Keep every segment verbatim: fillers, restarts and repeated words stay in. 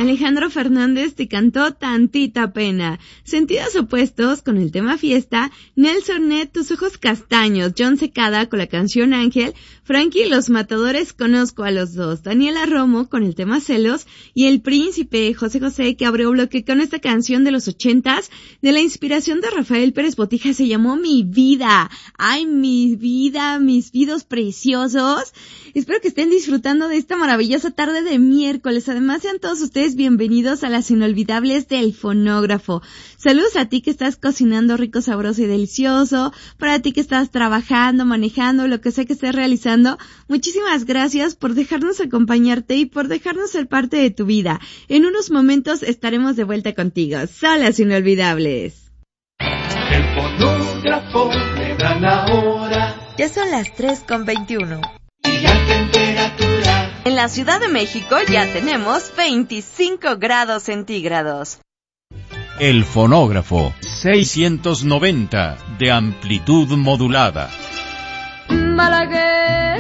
Alejandro Fernández te cantó Tantita Pena. Sentidos opuestos con el tema Fiesta. Nelson Net, Tus Ojos Castaños. John Secada con la canción Ángel. Frankie y los Matadores, Conozco a los Dos. Daniela Romo con el tema Celos. Y El Príncipe, José José, que abrió bloque con esta canción de los ochentas. De la inspiración de Rafael Pérez Botija, se llamó Mi Vida. Ay, mi vida, mis vidos preciosos. Espero que estén disfrutando de esta maravillosa tarde de miércoles. Además, sean todos ustedes bienvenidos a las inolvidables del fonógrafo. Saludos a ti que estás cocinando rico, sabroso y delicioso. Para ti que estás trabajando, manejando, lo que sea que estés realizando. Muchísimas gracias por dejarnos acompañarte y por dejarnos ser parte de tu vida. En unos momentos estaremos de vuelta contigo. Son las inolvidables. El fonógrafo me da la hora. Ya son las tres con veintiuno. Y la temperatura. En la Ciudad de México ya tenemos veinticinco grados centígrados. El fonógrafo seiscientos noventa de amplitud modulada. Malagueña.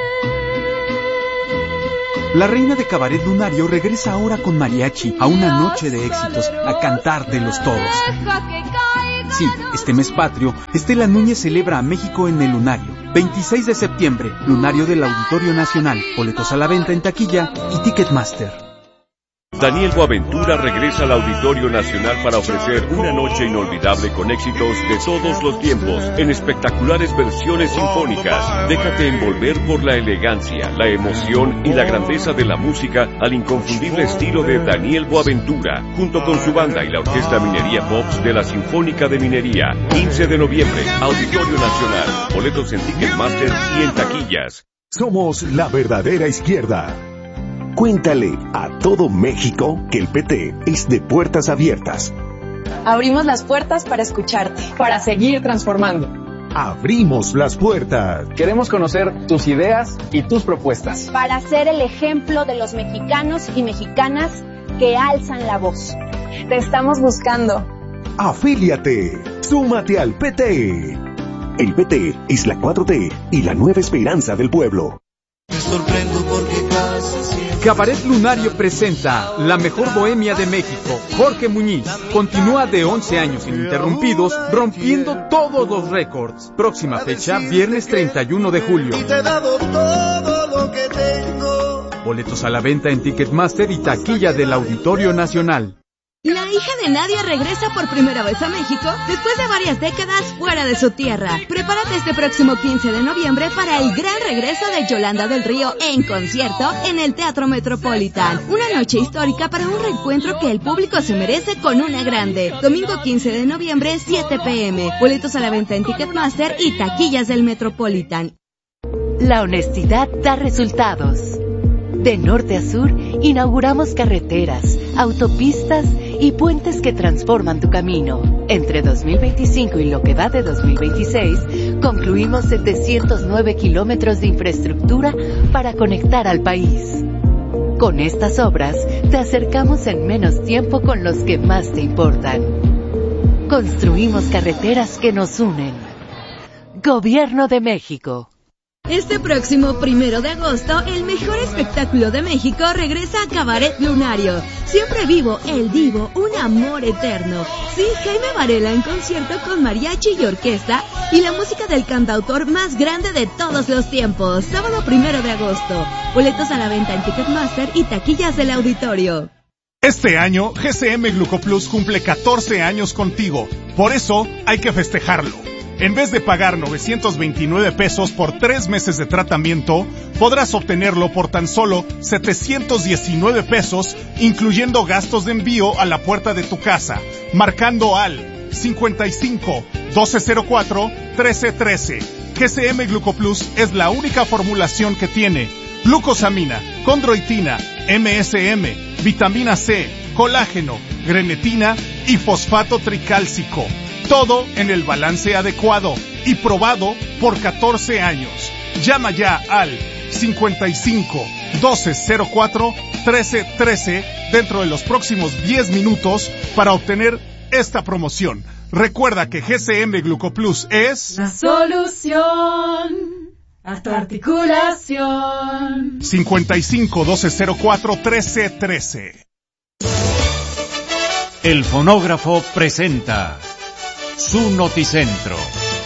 La reina de Cabaret Lunario regresa ahora con mariachi a una noche de éxitos, a cantar de los todos. Sí, este mes patrio, Estela Núñez celebra a México en el Lunario. veintiséis de septiembre, Lunario del Auditorio Nacional. Boletos a la venta en taquilla y Ticketmaster. Daniel Boaventura regresa al Auditorio Nacional para ofrecer una noche inolvidable con éxitos de todos los tiempos, en espectaculares versiones sinfónicas. Déjate envolver por la elegancia, la emoción y la grandeza de la música al inconfundible estilo de Daniel Boaventura, junto con su banda y la Orquesta Minería Pops de la Sinfónica de Minería. quince de noviembre, Auditorio Nacional. Boletos en Ticketmaster y en taquillas. Somos la verdadera izquierda. Cuéntale a todo México que el P T es de puertas abiertas. Abrimos las puertas para escucharte, para seguir transformando. Abrimos las puertas. Queremos conocer tus ideas y tus propuestas. Para ser el ejemplo de los mexicanos y mexicanas que alzan la voz. Te estamos buscando. Afíliate. Súmate al P T. El P T es la cuatro T y la nueva esperanza del pueblo. Me sorprendo porque casi siempre... Cabaret Lunario presenta La Mejor Bohemia de México. Jorge Muñiz continúa de once años ininterrumpidos, rompiendo todos los récords. Próxima fecha, viernes treinta y uno de julio. Y te he dado todo lo que tengo. Boletos a la venta en Ticketmaster y taquilla del Auditorio Nacional. La hija de Nadia regresa por primera vez a México después de varias décadas fuera de su tierra. Prepárate este próximo quince de noviembre para el gran regreso de Yolanda del Río en concierto en el Teatro Metropolitan. Una noche histórica para un reencuentro que el público se merece con una grande. Domingo quince de noviembre, siete pe eme. Boletos a la venta en Ticketmaster y taquillas del Metropolitan. La honestidad da resultados. De norte a sur, inauguramos carreteras, autopistas y puentes que transforman tu camino. Entre dos mil veinticinco y lo que va de dos mil veintiséis, concluimos setecientos nueve kilómetros de infraestructura para conectar al país. Con estas obras, te acercamos en menos tiempo con los que más te importan. Construimos carreteras que nos unen. Gobierno de México. Este próximo primero de agosto, el mejor espectáculo de México regresa a Cabaret Lunario. Siempre vivo, el divo, un amor eterno. Sí, Jaime Varela en concierto con mariachi y orquesta y la música del cantautor más grande de todos los tiempos. Sábado primero de agosto. Boletos a la venta en Ticketmaster y taquillas del auditorio. Este año, G C M Glucoplus cumple catorce años contigo. Por eso, hay que festejarlo. En vez de pagar novecientos veintinueve pesos por tres meses de tratamiento, podrás obtenerlo por tan solo setecientos diecinueve pesos, incluyendo gastos de envío a la puerta de tu casa, marcando al cincuenta y cinco, doce cero cuatro, trece trece. G C M Glucoplus es la única formulación que tiene glucosamina, condroitina, eme ese eme, vitamina C, colágeno, grenetina y fosfato tricálcico. Todo en el balance adecuado y probado por catorce años. Llama ya al cincuenta y cinco, doce cero cuatro, trece trece dentro de los próximos diez minutos para obtener esta promoción. Recuerda que G C M Glucoplus es la solución a tu articulación. cincuenta y cinco, doce cero cuatro, trece trece. El fonógrafo presenta su noticentro.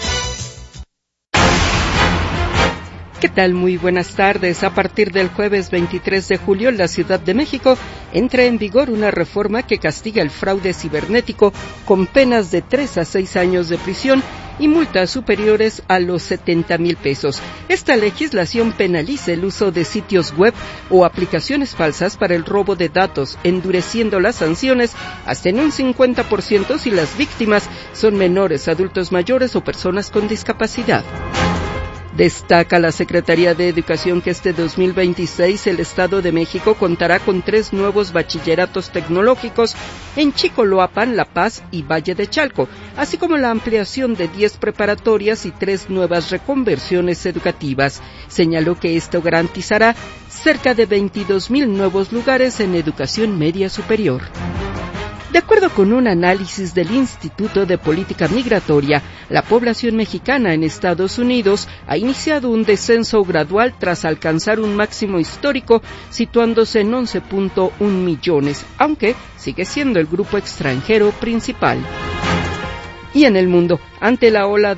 ¿Qué tal? Muy buenas tardes. A partir del jueves veintitrés de julio, en la Ciudad de México entra en vigor una reforma que castiga el fraude cibernético con penas de tres a seis años de prisión y multas superiores a los setenta mil pesos. Esta legislación penaliza el uso de sitios web o aplicaciones falsas para el robo de datos, endureciendo las sanciones hasta en un cincuenta por ciento si las víctimas son menores, adultos mayores o personas con discapacidad. Destaca la Secretaría de Educación que este dos mil veintiséis el Estado de México contará con tres nuevos bachilleratos tecnológicos en Chicoloapan, La Paz y Valle de Chalco, así como la ampliación de diez preparatorias y tres nuevas reconversiones educativas. Señaló que esto garantizará cerca de veintidós mil nuevos lugares en educación media superior. De acuerdo con un análisis del Instituto de Política Migratoria, la población mexicana en Estados Unidos ha iniciado un descenso gradual tras alcanzar un máximo histórico, situándose en once punto uno millones, aunque sigue siendo el grupo extranjero principal. Y en el mundo, ante la ola